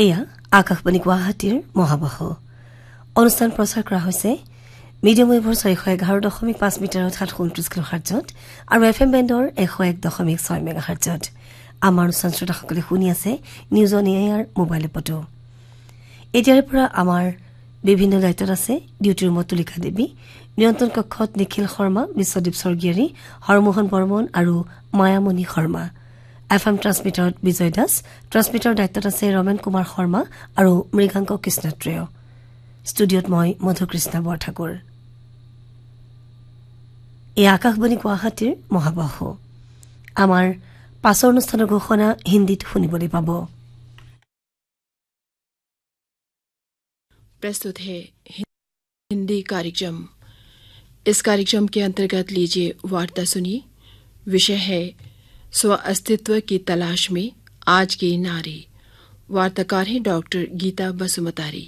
এয়া আকাশবাণী গুৱাহাটীৰ মহাবাহ অনুষ্ঠান প্ৰচাৰ কৰা হৈছে মিডিয়াম ৱেভৰ 611.5 মিটাৰত 729 কিলোহাৰ্টজত আৰু এফএম বেণ্ডৰ 101.6 মেগাহাৰ্টজত। আমাৰ অনুষ্ঠান শ্ৰোতাসকলে শুনি আছে নিউজ অন এয়াৰ মোবাইল এপতো। এতিয়াৰে পৰা আমাৰ বিভিন্ন দায়িত্বত আছে ডিউটি ৰুমত তুলিকা দেৱী, নিয়ন্ত্ৰণ কক্ষত নিখিল শৰ্মা, বিশ্বদীপ স্বৰ্গীয়াৰী, হৰমোহন বৰ্মন আৰু মায়ামণি শৰ্মা। এফএম ট্ৰান্সমিটাৰত বিজয় দাস, ট্ৰান্সমিটাৰৰ দায়িত্বত আছে ৰমেন কুমাৰ শৰ্মা আৰু মৃগাংক কৃষ্ণত্ৰেয়। ষ্টুডিঅ'ত মই মধুকৃষ্ণা বৰঠাকুৰ। এই আকাশবাণী গুৱাহাটীৰ মহাবাহু। আমাৰ পাছৰ অনুষ্ঠানৰ ঘোষণা হিন্দীত শুনিবলৈ পাব। प्रस्तुत है हिंदी कार्यक्रम। इस कार्यक्रम के अंतर्गत लीजिए वार्ता सुनिए। विषय है स्व अस्तित्व की तलाश में आज की नारी। वार्ताकार हैं डॉक्टर गीता बसुमतारी।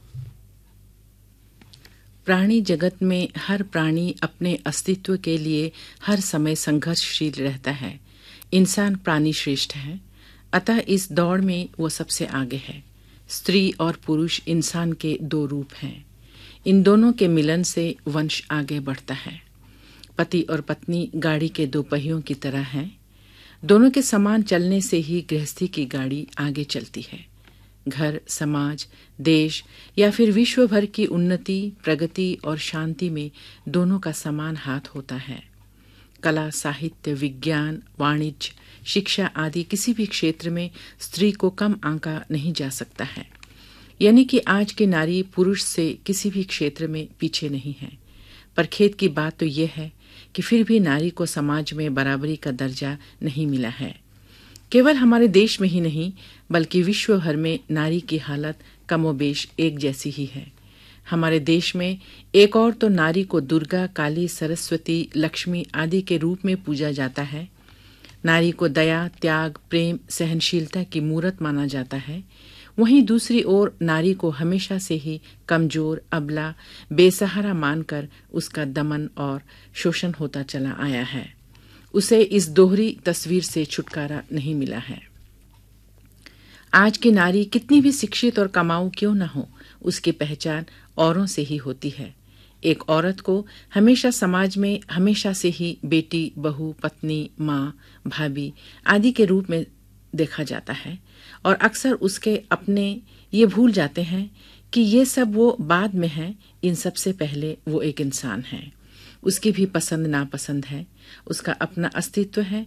प्राणी जगत में हर प्राणी अपने अस्तित्व के लिए हर समय संघर्षशील रहता है। इंसान प्राणी श्रेष्ठ है, अतः इस दौड़ में वो सबसे आगे है। स्त्री और पुरुष इंसान के दो रूप हैं। इन दोनों के मिलन से वंश आगे बढ़ता है। पति और पत्नी गाड़ी के दो पहियों की तरह हैं। दोनों के समान चलने से ही गृहस्थी की गाड़ी आगे चलती है। घर, समाज, देश या फिर विश्व भर की उन्नति, प्रगति और शांति में दोनों का समान हाथ होता है। कला, साहित्य, विज्ञान, वाणिज्य, शिक्षा आदि किसी भी क्षेत्र में स्त्री को कम आंका नहीं जा सकता है। यानी कि आज की नारी पुरुष से किसी भी क्षेत्र में पीछे नहीं है। पर खेद की बात तो यह है कि फिर भी नारी को समाज में बराबरी का दर्जा नहीं मिला है। केवल हमारे देश में ही नहीं बल्कि विश्व भर में नारी की हालत कमोबेश एक जैसी ही है। हमारे देश में एक और तो नारी को दुर्गा, काली, सरस्वती, लक्ष्मी आदि के रूप में पूजा जाता है। नारी को दया, त्याग, प्रेम, सहनशीलता की मूरत माना जाता है। वहीं दूसरी ओर नारी को हमेशा से ही कमजोर, अबला, बेसहारा मानकर उसका दमन और शोषण होता चला आया है। उसे इस दोहरी तस्वीर से छुटकारा नहीं मिला है। आज की नारी कितनी भी शिक्षित और कमाऊ क्यों न हो, उसकी पहचान औरों से ही होती है। एक औरत को हमेशा समाज में हमेशा से ही बेटी, बहू, पत्नी, माँ, भाभी आदि के रूप में देखा जाता है और अक्सर उसके अपने ये भूल जाते हैं कि ये सब वो बाद में है। इन सब से पहले वो एक इंसान है। उसकी भी पसंद नापसंद है, उसका अपना अस्तित्व है